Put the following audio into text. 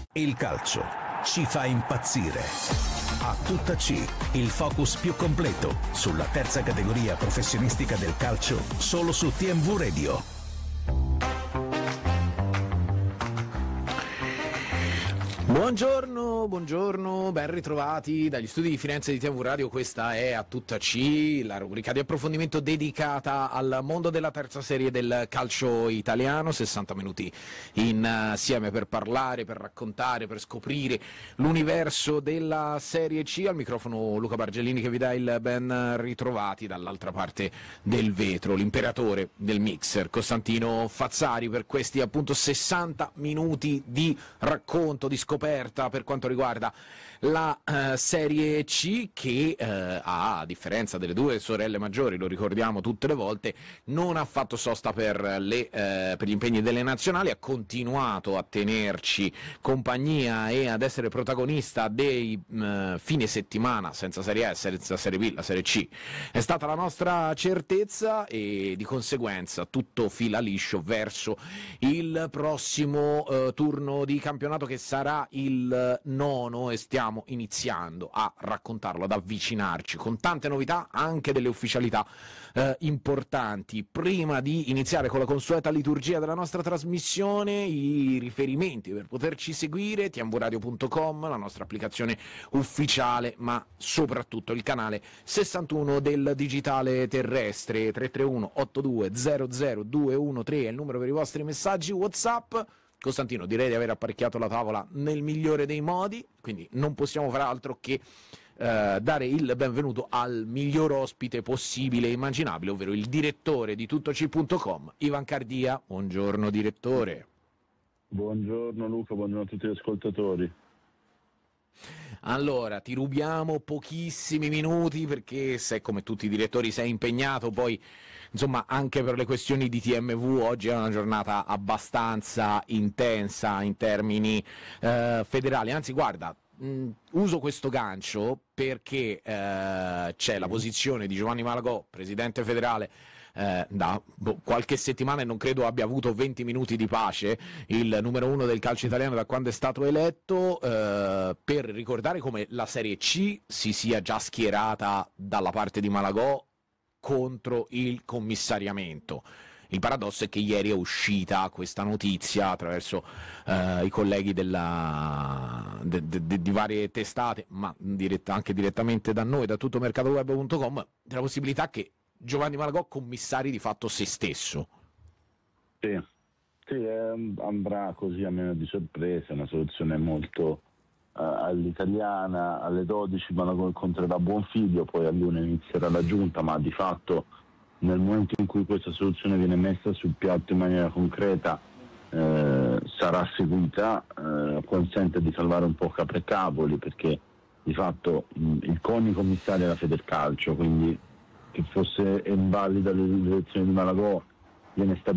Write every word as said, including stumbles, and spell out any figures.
Il calcio ci fa impazzire. A tutta C, il focus più completo sulla terza categoria professionistica del calcio, solo su T M V Radio. Buongiorno, buongiorno, ben ritrovati dagli studi di Firenze di T M V Radio. Questa è A Tutta C, la rubrica di approfondimento dedicata al mondo della terza serie del calcio italiano. sessanta minuti insieme per parlare, per raccontare, per scoprire l'universo della Serie C. Al microfono Luca Bargellini che vi dà il ben ritrovati. Dall'altra parte del vetro l'imperatore del mixer Costantino Fazzari, per questi appunto sessanta minuti di racconto, di scoperta per quanto riguarda la uh, Serie C, che uh, ha, a differenza delle due sorelle maggiori, lo ricordiamo tutte le volte, non ha fatto sosta per, le, uh, per gli impegni delle nazionali, ha continuato a tenerci compagnia e ad essere protagonista dei uh, fine settimana senza Serie A, senza Serie B. La Serie C è stata la nostra certezza e di conseguenza tutto fila liscio verso il prossimo uh, turno di campionato, che sarà il nono, e stiamo iniziando a raccontarlo, ad avvicinarci con tante novità, anche delle ufficialità eh, importanti. Prima di iniziare con la consueta liturgia della nostra trasmissione, i riferimenti per poterci seguire: t m v radio punto com, la nostra applicazione ufficiale, ma soprattutto il canale sessantuno del digitale terrestre. Tre tre uno otto due zero zero due uno tre è il numero per i vostri messaggi WhatsApp. Costantino, direi di aver apparecchiato la tavola nel migliore dei modi, quindi non possiamo fare altro che eh, dare il benvenuto al miglior ospite possibile e immaginabile, ovvero il direttore di tuttoc punto com, Ivan Cardia. Buongiorno direttore. Buongiorno Luca, buongiorno a tutti gli ascoltatori. Allora, ti rubiamo pochissimi minuti perché se, come tutti i direttori, sei impegnato, poi insomma anche per le questioni di T M V oggi è una giornata abbastanza intensa in termini eh, federali. Anzi, guarda, mh, uso questo gancio perché eh, c'è la posizione di Giovanni Malagò, presidente federale, Eh, da boh, qualche settimana, e non credo abbia avuto venti minuti di pace, il numero uno del calcio italiano da quando è stato eletto, eh, per ricordare come la Serie C si sia già schierata dalla parte di Malagò contro il commissariamento. Il paradosso è che ieri è uscita questa notizia attraverso eh, i colleghi della, de, de, de, di varie testate, ma diretta, anche direttamente da noi, da tutto mercatoweb punto com, della possibilità che Giovanni Malagò commissari di fatto se stesso. Sì, sì eh, andrà così a meno di sorpresa, una soluzione molto uh, all'italiana. Alle dodici Malagò incontrerà Buonfiglio, poi all'una inizierà la giunta, ma di fatto nel momento in cui questa soluzione viene messa sul piatto in maniera concreta eh, sarà seguita, eh, consente di salvare un po' caprecavoli, perché di fatto mh, il CONI commissario è la Federcalcio, quindi che fosse invalida l'elezione di Malagò viene stabilito